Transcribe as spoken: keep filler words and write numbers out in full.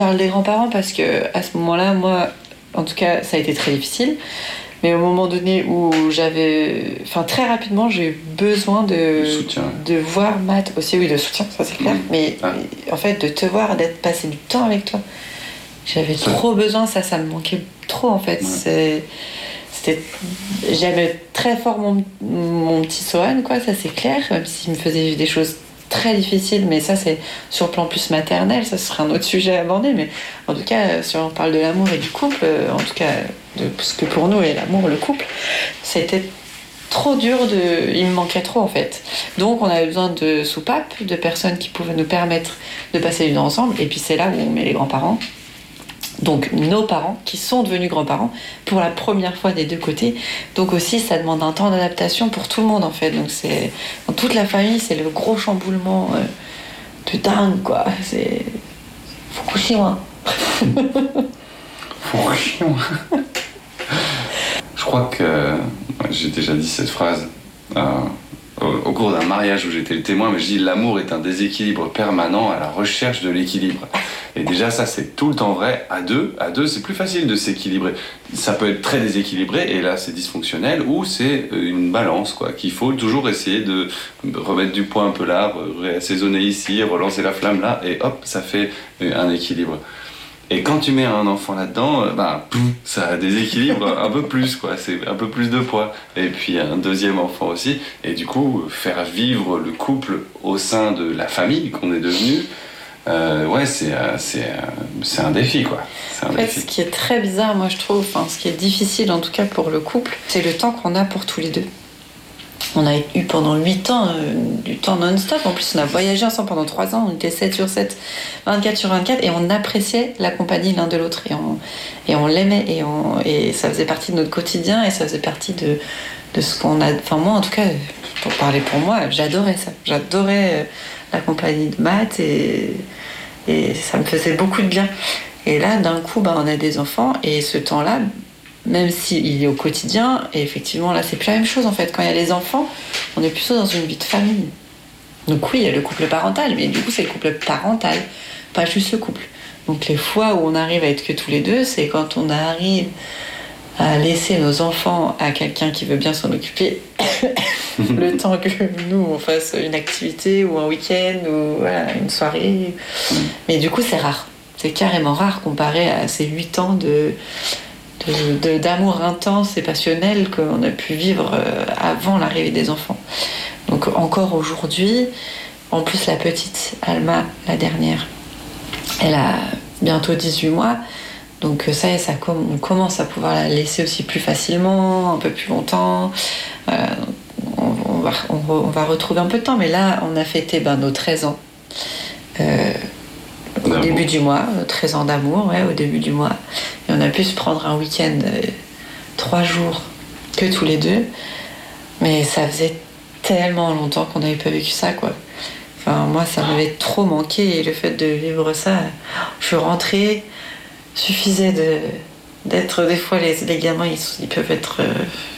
Je parle des grands-parents parce que à ce moment-là, moi, en tout cas, ça a été très difficile. Mais au moment donné où j'avais... Enfin, très rapidement, j'ai eu besoin de, soutien. de voir Matt aussi. Oui, de soutien, ça c'est clair. Mmh. Mais ah. en fait, de te voir, d'être passé du temps avec toi. J'avais ça. trop besoin, ça, ça me manquait trop en fait. Ouais. C'est... C'était... J'aimais très fort mon, mon petit Sohan, quoi, ça c'est clair. Même s'il me faisait des choses très difficile, mais ça c'est sur le plan plus maternel, ça serait un autre sujet à aborder, mais en tout cas si on parle de l'amour et du couple, en tout cas de ce que pour nous est l'amour, le couple, c'était trop dur, de... il me manquait trop en fait. Donc on avait besoin de soupapes, de personnes qui pouvaient nous permettre de passer du temps ensemble, et puis c'est là où on met les grands-parents. Donc nos parents qui sont devenus grands-parents pour la première fois des deux côtés. Donc aussi ça demande un temps d'adaptation pour tout le monde en fait. Donc c'est dans toute la famille, c'est le gros chamboulement euh, de dingue quoi. C'est Fukushima. Fukushima. Je crois que j'ai déjà dit cette phrase euh, au, au cours d'un mariage où j'étais le témoin, mais je dis l'amour est un déséquilibre permanent à la recherche de l'équilibre. Et déjà ça c'est tout le temps vrai. À deux, à deux c'est plus facile de s'équilibrer. Ça peut être très déséquilibré et là c'est dysfonctionnel, ou c'est une balance quoi, qu'il faut toujours essayer de remettre du poids un peu là, assaisonner ici, relancer la flamme là, et hop ça fait un équilibre. Et quand tu mets un enfant là-dedans, bah, ça déséquilibre un peu plus, quoi. C'est un peu plus de poids. Et puis un deuxième enfant aussi. Et du coup, faire vivre le couple au sein de la famille qu'on est devenu, euh, ouais, c'est, c'est, c'est un défi, quoi. C'est un en fait, défi. Ce qui est très bizarre, moi je trouve, enfin, ce qui est difficile en tout cas pour le couple, c'est le temps qu'on a pour tous les deux. On a eu pendant huit ans euh, du temps non-stop. En plus, on a voyagé ensemble pendant trois ans. On était sept sur sept, vingt-quatre sur vingt-quatre. Et on appréciait la compagnie l'un de l'autre. Et on, et on l'aimait. Et, on, et ça faisait partie de notre quotidien. Et ça faisait partie de, de ce qu'on a... Enfin, moi, en tout cas, pour parler pour moi, j'adorais ça. J'adorais la compagnie de Matt. Et, et ça me faisait beaucoup de bien. Et là, d'un coup, bah, on a des enfants. Et ce temps-là... même s'il est au quotidien, et effectivement là c'est plus la même chose en fait. Quand il y a les enfants, on est plutôt dans une vie de famille. Donc oui, il y a le couple parental, mais du coup c'est le couple parental, pas juste le couple. Donc les fois où on arrive à être que tous les deux, c'est quand on arrive à laisser nos enfants à quelqu'un qui veut bien s'en occuper le temps que nous on fasse une activité ou un week-end ou voilà, une soirée. Mais du coup c'est rare, c'est carrément rare comparé à ces huit ans de De, de, d'amour intense et passionnel qu'on a pu vivre avant l'arrivée des enfants. Donc encore aujourd'hui, en plus la petite Alma, la dernière, elle a bientôt dix-huit mois, donc ça y est, ça com- on commence à pouvoir la laisser aussi plus facilement, un peu plus longtemps. Euh, on, on, va, on, re, on va retrouver un peu de temps, mais là on a fêté ben, nos treize ans. Euh, Au d'amour. début du mois, treize ans d'amour, ouais, au début du mois. Et on a pu se prendre un week-end, euh, trois jours, que tous les deux. Mais ça faisait tellement longtemps qu'on n'avait pas vécu ça, quoi. Enfin, moi, ça m'avait trop manqué. Et le fait de vivre ça, je suis rentrée, suffisait de, d'être... Des fois, les, les gamins, ils, ils peuvent être... Euh,